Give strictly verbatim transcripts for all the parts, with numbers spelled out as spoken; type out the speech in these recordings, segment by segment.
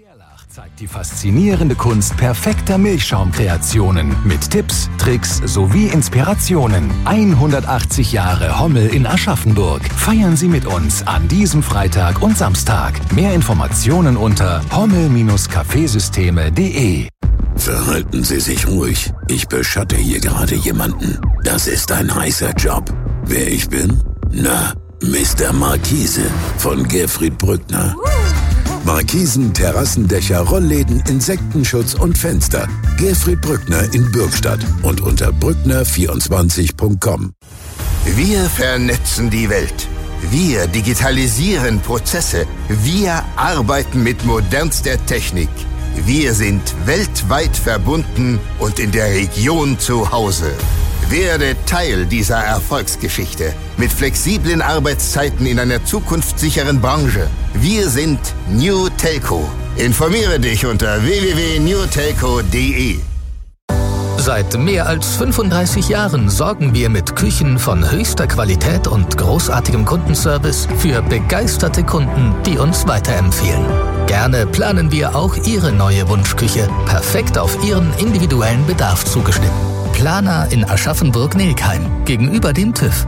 Gerlach zeigt die faszinierende Kunst perfekter Milchschaumkreationen mit Tipps, Tricks sowie Inspirationen. hundertachtzig Jahre Hommel in Aschaffenburg. Feiern Sie mit uns an diesem Freitag und Samstag. Mehr Informationen unter hommel Kaffeesysteme punkt de. Verhalten Sie sich ruhig. Ich beschatte hier gerade jemanden. Das ist ein heißer Job. Wer ich bin? Na, Mister Markise von Gerfried Brückner. Markisen, Terrassendächer, Rollläden, Insektenschutz und Fenster. Gerfried Brückner in Bürgstadt und unter brückner vierundzwanzig punkt com. Wir vernetzen die Welt. Wir digitalisieren Prozesse. Wir arbeiten mit modernster Technik. Wir sind weltweit verbunden und in der Region zu Hause. Werde Teil dieser Erfolgsgeschichte mit flexiblen Arbeitszeiten in einer zukunftssicheren Branche. Wir sind New Telco. Informiere dich unter w w w punkt new telco punkt de. Seit mehr als fünfunddreißig Jahren sorgen wir mit Küchen von höchster Qualität und großartigem Kundenservice für begeisterte Kunden, die uns weiterempfehlen. Gerne planen wir auch Ihre neue Wunschküche, perfekt auf Ihren individuellen Bedarf zugeschnitten. Planer in Aschaffenburg-Nilkheim, gegenüber dem TÜV.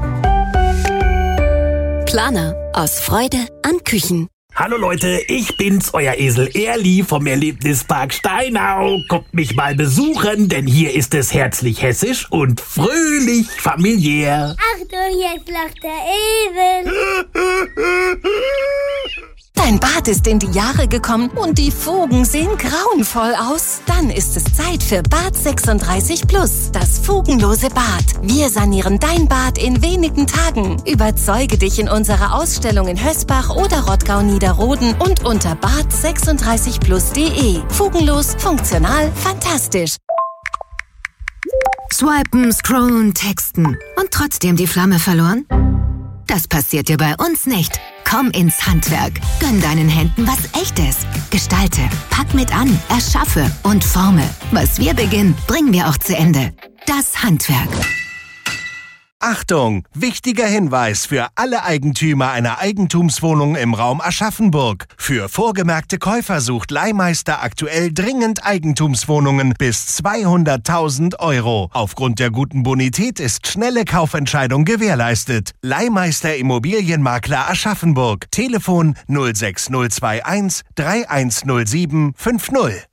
Planer, aus Freude an Küchen. Hallo Leute, ich bin's, euer Esel Erli vom Erlebnispark Steinau. Kommt mich mal besuchen, denn hier ist es herzlich hessisch und fröhlich familiär. Achtung, jetzt lacht der Esel. Dein Bad ist in die Jahre gekommen und die Fugen sehen grauenvoll aus. Dann ist es Zeit für Bad sechsunddreißig plus, das fugenlose Bad. Wir sanieren dein Bad in wenigen Tagen. Überzeuge dich in unserer Ausstellung in Hösbach oder Rottgau-Niederroden und unter bad sechsunddreißig plus punkt de. Fugenlos, funktional, fantastisch. Swipen, scrollen, texten und trotzdem die Flamme verloren? Das passiert dir bei uns nicht. Komm ins Handwerk. Gönn deinen Händen was Echtes. Gestalte, pack mit an, erschaffe und forme. Was wir beginnen, bringen wir auch zu Ende. Das Handwerk. Achtung! Wichtiger Hinweis für alle Eigentümer einer Eigentumswohnung im Raum Aschaffenburg. Für vorgemerkte Käufer sucht Leihmeister aktuell dringend Eigentumswohnungen bis zweihunderttausend Euro. Aufgrund der guten Bonität ist schnelle Kaufentscheidung gewährleistet. Leihmeister Immobilienmakler Aschaffenburg. Telefon null sechs null zwei eins drei eins null sieben fünf null.